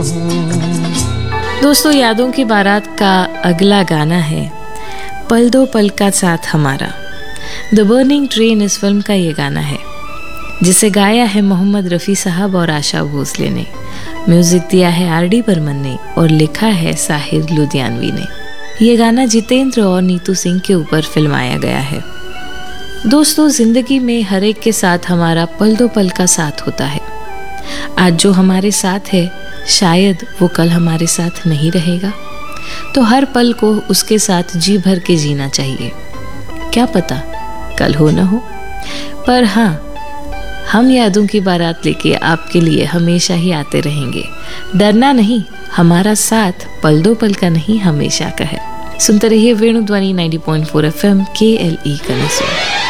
दोस्तों, यादों की बारात का अगला गाना है पल दो पल का साथ हमारा। द बर्निंग ट्रेन इस फिल्म का ये गाना है, जिसे गाया है मोहम्मद रफ़ी साहब और आशा भोसले ने। म्यूजिक दिया है आर.डी. बर्मन ने और लिखा है साहिर लुधियानवी ने। ये गाना जितेंद्र और नीतू सिंह के ऊपर फिल्माया गया है। दोस्तों, जिंदगी में हर एक के साथ हमारा पल दो पल का साथ होता है। आज जो हमारे साथ है, शायद वो कल हमारे साथ नहीं रहेगा, तो हर पल को उसके साथ जी भर के जीना चाहिए। क्या पता कल हो ना हो, पर हाँ, हम यादों की बारात लेके आपके लिए हमेशा ही आते रहेंगे। डरना नहीं, हमारा साथ पल दो पल का नहीं, हमेशा का है। सुनते रहिए वेणु ध्वनि 90.4 FM KLE कनेक्शन।